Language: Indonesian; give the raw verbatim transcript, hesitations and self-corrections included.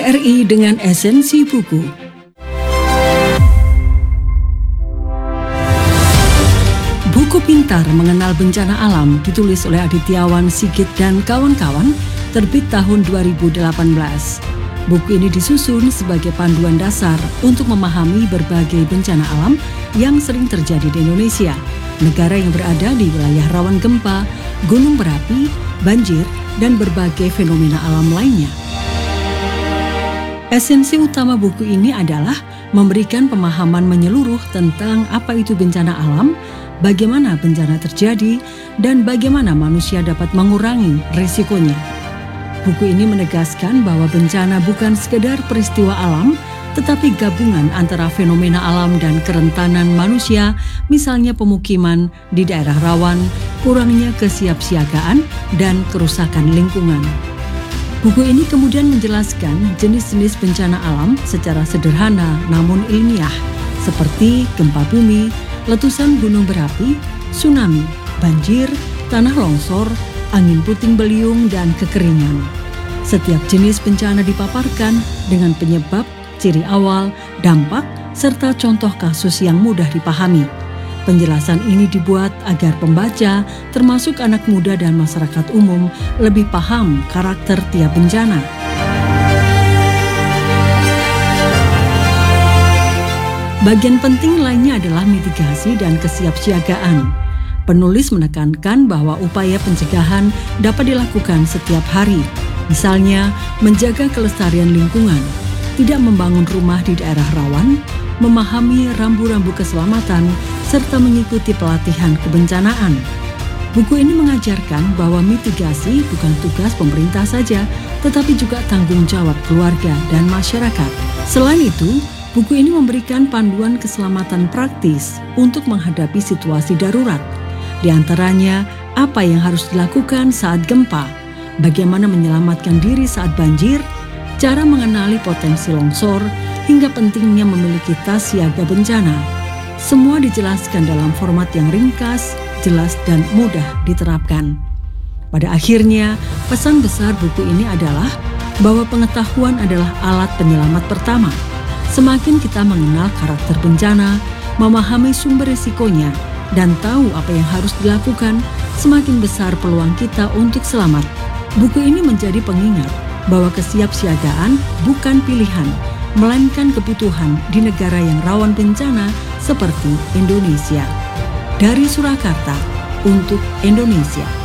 R I dengan esensi buku. Buku Pintar Mengenal Bencana Alam ditulis oleh Adityawan Sigit dan kawan-kawan, terbit tahun dua ribu delapan belas. Buku ini disusun sebagai panduan dasar untuk memahami berbagai bencana alam yang sering terjadi di Indonesia, negara yang berada di wilayah rawan gempa, gunung berapi, banjir, dan berbagai fenomena alam lainnya. Esensi utama buku ini adalah memberikan pemahaman menyeluruh tentang apa itu bencana alam, bagaimana bencana terjadi, dan bagaimana manusia dapat mengurangi risikonya. Buku ini menegaskan bahwa bencana bukan sekedar peristiwa alam, tetapi gabungan antara fenomena alam dan kerentanan manusia, misalnya pemukiman di daerah rawan, kurangnya kesiapsiagaan, dan kerusakan lingkungan. Buku ini kemudian menjelaskan jenis-jenis bencana alam secara sederhana namun ilmiah, seperti gempa bumi, letusan gunung berapi, tsunami, banjir, tanah longsor, angin puting beliung, dan kekeringan. Setiap jenis bencana dipaparkan dengan penyebab, ciri awal, dampak, serta contoh kasus yang mudah dipahami. Penjelasan ini dibuat agar pembaca, termasuk anak muda dan masyarakat umum, lebih paham karakter tiap bencana. Bagian penting lainnya adalah mitigasi dan kesiapsiagaan. Penulis menekankan bahwa upaya pencegahan dapat dilakukan setiap hari, misalnya menjaga kelestarian lingkungan, tidak membangun rumah di daerah rawan, memahami rambu-rambu keselamatan, serta mengikuti pelatihan kebencanaan. Buku ini mengajarkan bahwa mitigasi bukan tugas pemerintah saja, tetapi juga tanggung jawab keluarga dan masyarakat. Selain itu, buku ini memberikan panduan keselamatan praktis untuk menghadapi situasi darurat. Di antaranya, apa yang harus dilakukan saat gempa, bagaimana menyelamatkan diri saat banjir, cara mengenali potensi longsor, hingga pentingnya memiliki tas siaga bencana. Semua dijelaskan dalam format yang ringkas, jelas, dan mudah diterapkan. Pada akhirnya, pesan besar buku ini adalah bahwa pengetahuan adalah alat penyelamat pertama. Semakin kita mengenal karakter bencana, memahami sumber risikonya, dan tahu apa yang harus dilakukan, semakin besar peluang kita untuk selamat. Buku ini menjadi pengingat bahwa kesiapsiagaan bukan pilihan, melainkan kebutuhan di negara yang rawan bencana seperti Indonesia. Dari Surakarta, untuk Indonesia.